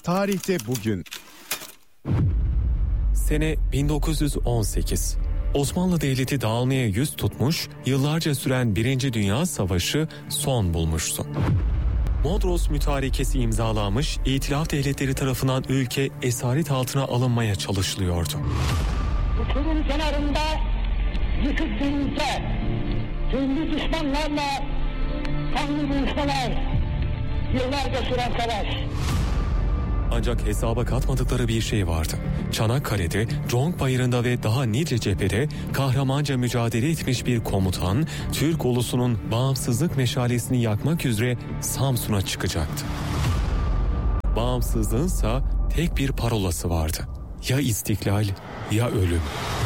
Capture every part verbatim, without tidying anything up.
Tarihte bugün. Sene bin dokuz yüz on sekiz. Osmanlı Devleti dağılmaya yüz tutmuş, yıllarca süren Birinci Dünya Savaşı son bulmuştu. Mondros Mütarekesi imzalanmış, İtilaf devletleri tarafından ülke esaret altına alınmaya çalışılıyordu. Uçurum kenarında yıkık bir ülke, türlü düşmanlarla kanlı buluşmalar, yıllarca süren savaş. Ancak hesaba katmadıkları bir şey vardı. Çanakkale'de, Conk Bayırı'nda ve daha nice cephede kahramanca mücadele etmiş bir komutan, Türk ulusunun bağımsızlık meşalesini yakmak üzere Samsun'a çıkacaktı. Bağımsızlığınsa tek bir parolası vardı. Ya istiklal, ya ölüm.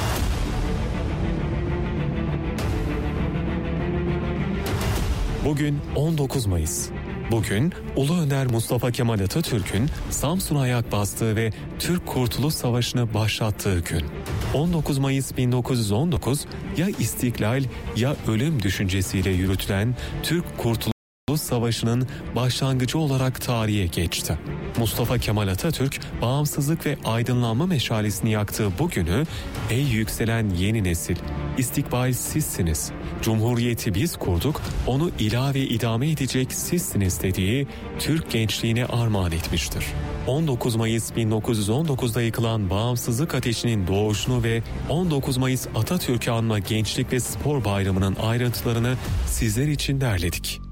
Bugün on dokuz Mayıs. Bugün Ulu Önder Mustafa Kemal Atatürk'ün Samsun'a ayak bastığı ve Türk Kurtuluş Savaşı'nı başlattığı gün. on dokuz Mayıs bin dokuz yüz on dokuz ya istiklal ya ölüm düşüncesiyle yürütülen Türk Kurtuluş Savaşı'nın başlangıcı olarak tarihe geçti. Mustafa Kemal Atatürk bağımsızlık ve aydınlanma meşalesini yaktığı bu günü, ey yükselen yeni nesil, istikbal sizsiniz, Cumhuriyeti biz kurduk, onu ilave idame edecek sizsiniz dediği Türk gençliğine armağan etmiştir. on dokuz Mayıs bin dokuz yüz on dokuzda yıkılan bağımsızlık ateşinin doğuşunu ve on dokuz Mayıs Atatürk'ü anma Gençlik ve Spor Bayramı'nın ayrıntılarını sizler için derledik.